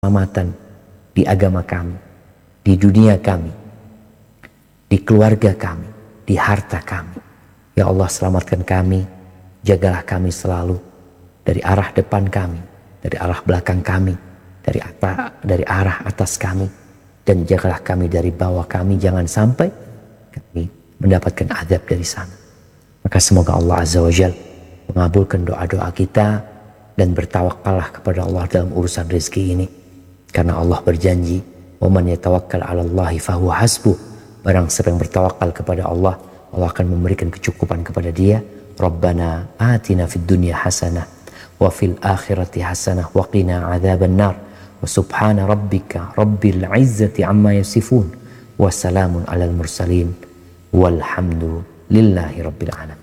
keselamatan di agama kami, di dunia kami, di keluarga kami, di harta kami. Ya Allah, selamatkan kami, jagalah kami selalu dari arah depan kami, dari arah belakang kami, dari arah atas kami, dan jagalah kami dari bawah kami, jangan sampai kami mendapatkan azab dari sana. Maka semoga Allah Azza wa Jalla mengabulkan doa-doa kita dan bertawakallah kepada Allah dalam urusan rezeki ini, karena Allah berjanji, "Wa man yatawakkal 'ala Allahi fahuwa hasbuh." Barang siapa yang bertawakal kepada Allah, Allah akan memberikan kecukupan kepada dia. Rabbana atina fid dunya hasanah wa fil akhirati hasanah wa qina adzaban nar. Wa subhana rabbika rabbil izzati amma yasifun wa salamun 'alal mursalin walhamdulillahi rabbil alamin.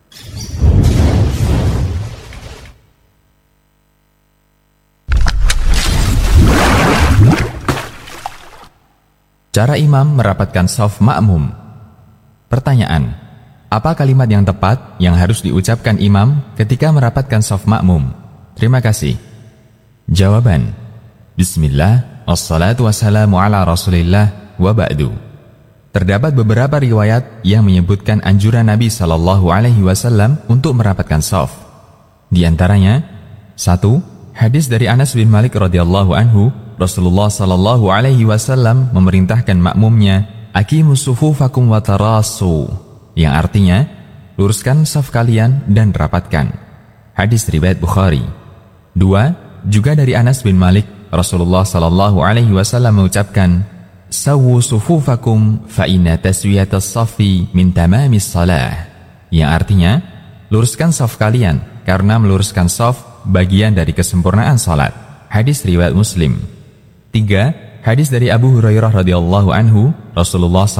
Cara imam merapatkan shaf makmum. Pertanyaan: apa kalimat yang tepat yang harus diucapkan imam ketika merapatkan shaf makmum? Terima kasih. Jawaban: Bismillah, wassalatu wassalamu ala rasulillah, wa ba'du. Terdapat beberapa riwayat yang menyebutkan anjuran Nabi SAW untuk merapatkan shaf. Di antaranya, 1. Hadis dari Anas bin Malik radhiyallahu anhu, Rasulullah SAW memerintahkan makmumnya, "Aqimus sufufakum wa tarasu," yang artinya, luruskan shaf kalian dan rapatkan. Hadis riwayat Bukhari. 2. Juga dari Anas bin Malik, Rasulullah SAW mengucapkan, "Sawwu sufufakum fa inna taswiyatas safi min tamamis salah," yang artinya, luruskan shaf kalian karena meluruskan shaf bagian dari kesempurnaan salat. Hadis riwayat Muslim. 3. Hadis dari Abu Hurairah radhiyallahu anhu, Rasulullah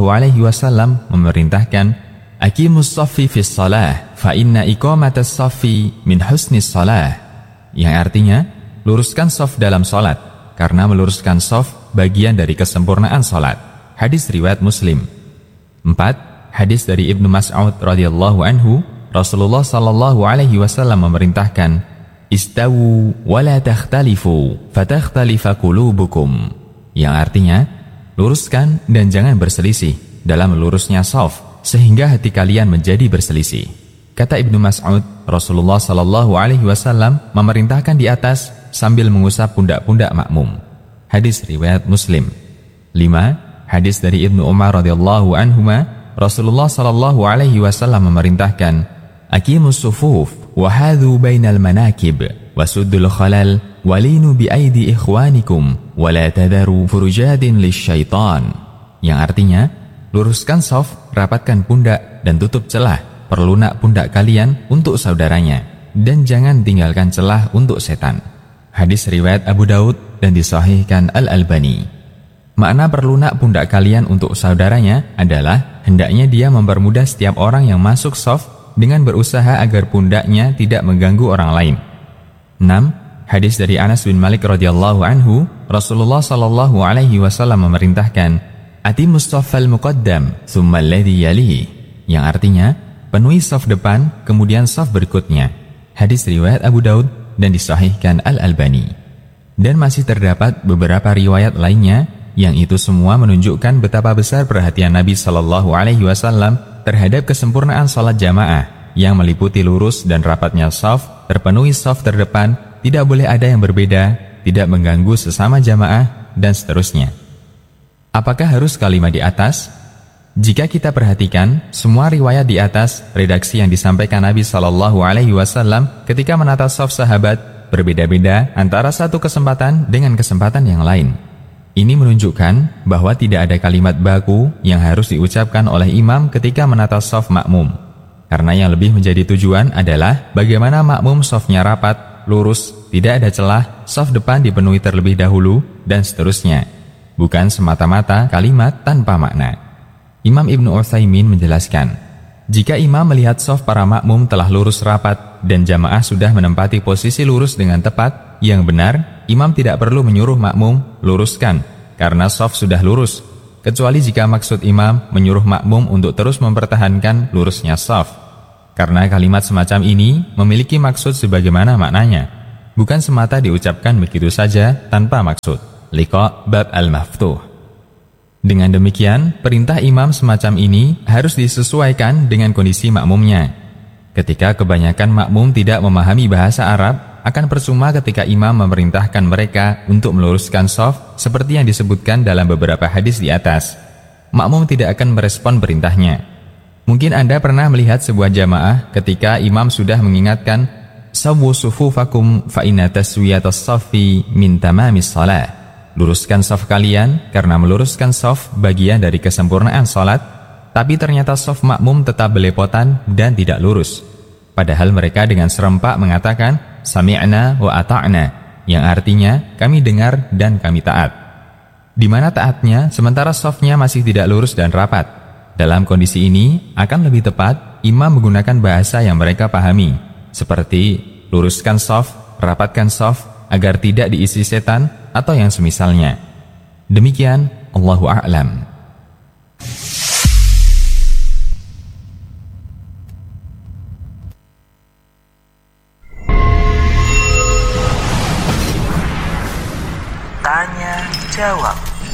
SAW memerintahkan, "Aqimus shaffi fis shalah fa inna iqamatas shaffi min husnis shalah," yang artinya, luruskan shaf dalam salat karena meluruskan shaf bagian dari kesempurnaan salat. Hadis riwayat Muslim. 4. Hadis dari Ibnu Mas'ud radhiyallahu anhu, Rasulullah SAW memerintahkan, "Istawu wa la takhtalifu fatakhtalifa qulubukum," yang artinya, luruskan dan jangan berselisih dalam lurusnya shaf sehingga hati kalian menjadi berselisih. Kata Ibnu Mas'ud, Rasulullah SAW memerintahkan di atas sambil mengusap pundak-pundak makmum. Hadis riwayat Muslim. 5. Hadis dari Ibnu Umar radhiyallahu anhuma, Rasulullah SAW memerintahkan, "Aqimus sufuf wa hadhu bainal manakib wasuddul khalal walinu bi aidi ikhwanikum wa la tadharu furujadin lisyaitan," yang artinya, luruskan shaf, rapatkan pundak dan tutup celah perlunak pundak kalian untuk saudaranya, dan jangan tinggalkan celah untuk setan. Hadis riwayat Abu Daud dan disahihkan Al-Albani. Makna perlunak pundak kalian untuk saudaranya adalah hendaknya dia mempermudah setiap orang yang masuk shaf dengan berusaha agar pundaknya tidak mengganggu orang lain. 6. Hadis dari Anas bin Malik radhiyallahu anhu, Rasulullah SAW memerintahkan, "Atimus shaffal muqaddam tsumma alladhi yalihi," yang artinya, penuhi shaf depan kemudian shaf berikutnya. Hadis riwayat Abu Daud dan disahihkan Al-Albani. Dan masih terdapat beberapa riwayat lainnya yang itu semua menunjukkan betapa besar perhatian Nabi SAW terhadap kesempurnaan salat jamaah yang meliputi lurus dan rapatnya shaf, terpenuhi shaf terdepan, tidak boleh ada yang berbeda, tidak mengganggu sesama jamaah, dan seterusnya. Apakah harus kalimat di atas? Jika kita perhatikan, semua riwayat di atas, redaksi yang disampaikan Nabi SAW ketika menata shaf sahabat berbeda-beda antara satu kesempatan dengan kesempatan yang lain. Ini menunjukkan bahwa tidak ada kalimat baku yang harus diucapkan oleh imam ketika menata shaf makmum. Karena yang lebih menjadi tujuan adalah bagaimana makmum shafnya rapat, lurus, tidak ada celah, shaf depan dipenuhi terlebih dahulu, dan seterusnya. Bukan semata-mata kalimat tanpa makna. Imam Ibnu Utsaimin menjelaskan, jika imam melihat shaf para makmum telah lurus rapat dan jamaah sudah menempati posisi lurus dengan tepat, yang benar, imam tidak perlu menyuruh makmum luruskan, karena shaf sudah lurus, kecuali jika maksud imam menyuruh makmum untuk terus mempertahankan lurusnya shaf. Karena kalimat semacam ini memiliki maksud sebagaimana maknanya. bukan semata diucapkan begitu saja tanpa maksud. Liqa bab al-maftuh. Dengan demikian, perintah imam semacam ini harus disesuaikan dengan kondisi makmumnya. Ketika kebanyakan makmum tidak memahami bahasa Arab, akan percuma ketika imam memerintahkan mereka untuk meluruskan shaf seperti yang disebutkan dalam beberapa hadis di atas. Makmum tidak akan merespon perintahnya. Mungkin Anda pernah melihat sebuah jamaah ketika imam sudah mengingatkan, "Sawwu sufufakum fa inna taswiyatas shaffi min tamamis shalah." Luruskan shaf kalian, karena meluruskan shaf bagian dari kesempurnaan salat, tapi ternyata shaf makmum tetap belepotan dan tidak lurus. Padahal mereka dengan serempak mengatakan, "Sami'na wa ata'na," yang artinya, kami dengar dan kami taat. Di mana taatnya, sementara shafnya masih tidak lurus dan rapat. Dalam kondisi ini, akan lebih tepat, imam menggunakan bahasa yang mereka pahami, seperti luruskan shaf, rapatkan shaf, agar tidak diisi setan, atau yang semisalnya. Demikian, Allahu a'lam. Tanya jawab.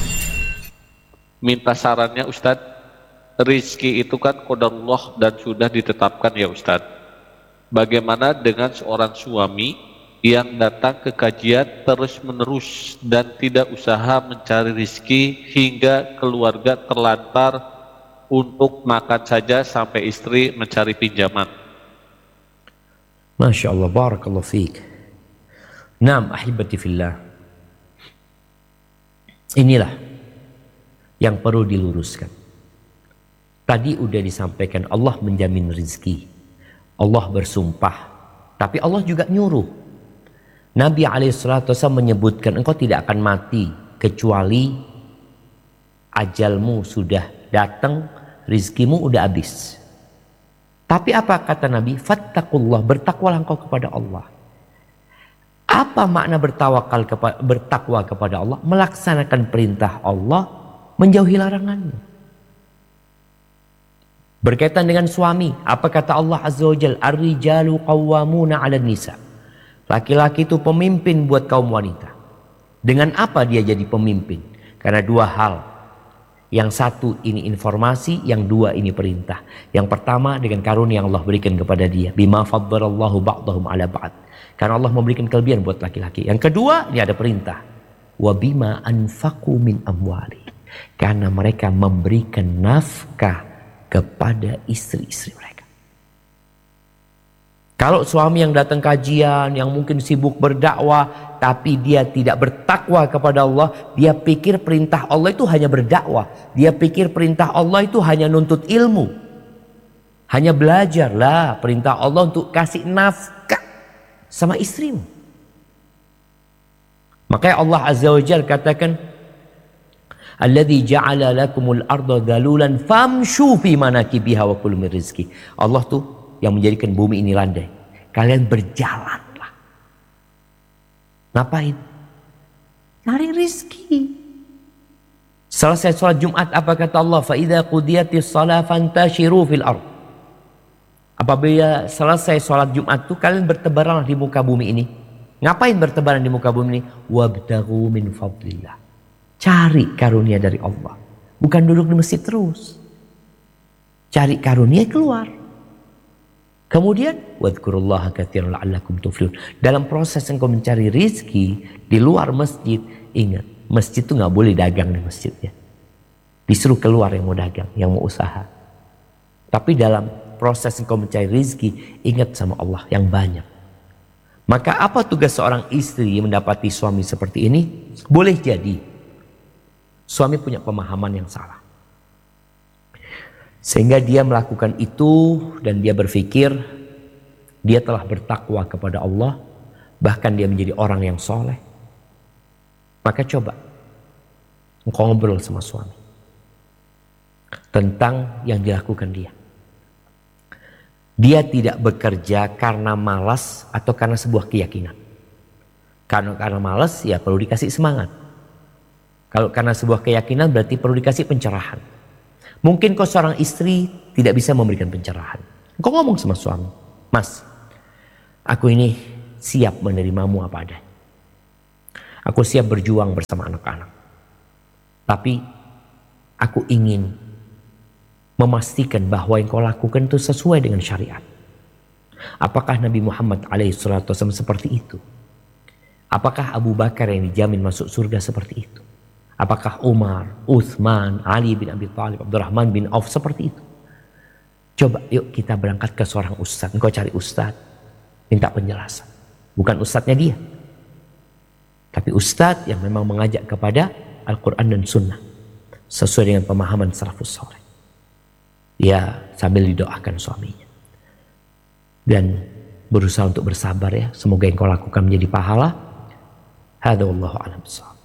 Minta sarannya Ustadz, rizki itu kan qadarullah dan sudah ditetapkan ya Ustadz. Bagaimana dengan seorang suami yang datang ke kajian terus-menerus dan tidak usaha mencari rizki hingga keluarga terlantar untuk makan saja sampai istri mencari pinjaman? Masya Allah, barakallahu fiik. Naam, ahibati fillah. Inilah yang perlu diluruskan. Tadi udah disampaikan Allah menjamin rizki. Allah bersumpah. Tapi Allah juga nyuruh. Nabi SAW menyebutkan, engkau tidak akan mati kecuali ajalmu sudah datang, rizkimu udah habis. Tapi apa kata Nabi? Fattaqullah, bertakwalah engkau kepada Allah. Apa makna bertakwa kepada Allah? Melaksanakan perintah Allah, menjauhi larangannya. Berkaitan dengan suami, apa kata Allah Azza wa Jalla? Ar-rijalu qawwamuna 'alan nisa. Laki-laki itu pemimpin buat kaum wanita. Dengan apa dia jadi pemimpin? Karena dua hal. Yang satu ini informasi, yang dua ini perintah. Yang pertama dengan karunia yang Allah berikan kepada dia. Bima faddalallahu ba'dahum 'ala ba'd. Karena Allah memberikan kelebihan buat laki-laki. Yang kedua, ini ada perintah. Wa bima anfaqu min amwali. Karena mereka memberikan nafkah kepada istri-istri mereka. Kalau suami yang datang kajian, yang mungkin sibuk berdakwah, tapi dia tidak bertakwa kepada Allah, dia pikir perintah Allah itu hanya berdakwah. Dia pikir perintah Allah itu hanya nuntut ilmu. Hanya belajar. Lah, perintah Allah untuk kasih nafkah sama istrimu. Makanya Allah Azza wa Jalla katakan, Alladzi ja'ala lakumul arda dalulan famshu fi manakibiha wa kulu min rizki. Allah tuh yang menjadikan bumi ini landai. Kalian berjalanlah. Ngapain? Cari rizki. Selesai sholat Jumat, apa kata Allah? Fa idza qudiyatis shalah fantashiru fil ard. Apabila selesai sholat Jumat tuh kalian bertebaranlah di muka bumi ini. Ngapain bertebaran di muka bumi ini? Wabtaghu min fadlillah. Cari karunia dari Allah. Bukan duduk di masjid terus. Cari karunia keluar. Kemudian wadhkurullaha katsiran la'allakum tuflihun. Dalam proses engkau mencari rizki di luar masjid, ingat, masjid itu nggak boleh dagang di masjidnya. Disuruh keluar yang mau dagang, yang mau usaha. Tapi dalam proses engkau mencari rizki, ingat sama Allah yang banyak. Maka apa tugas seorang istri yang mendapati suami seperti ini? Boleh jadi suami punya pemahaman yang salah. Sehingga dia melakukan itu dan dia berpikir dia telah bertakwa kepada Allah. Bahkan dia menjadi orang yang soleh. Maka coba engkau ngobrol sama suami tentang yang dilakukan dia. Dia tidak bekerja karena malas atau karena sebuah keyakinan. Karena malas ya perlu dikasih semangat. Kalau karena sebuah keyakinan berarti perlu dikasih pencerahan. Mungkin kau seorang istri tidak bisa memberikan pencerahan. Kau ngomong sama suami, Mas, aku ini siap menerimamu apa adanya. Aku siap berjuang bersama anak-anak. Tapi aku ingin memastikan bahwa yang kau lakukan itu sesuai dengan syariat. Apakah Nabi Muhammad SAW seperti itu? Apakah Abu Bakar yang dijamin masuk surga seperti itu? Apakah Umar, Uthman, Ali bin Abi Thalib, Abdurrahman bin Auf seperti itu? Coba yuk kita berangkat ke seorang ustadz. Engkau cari ustadz, minta penjelasan. Bukan ustadznya dia, tapi ustadz yang memang mengajak kepada Al-Quran dan Sunnah sesuai dengan pemahaman salafus saleh. Dia sambil didoakan suaminya dan berusaha untuk bersabar ya. Semoga yang kau lakukan menjadi pahala. Hadza wallahu a'lam bishawab.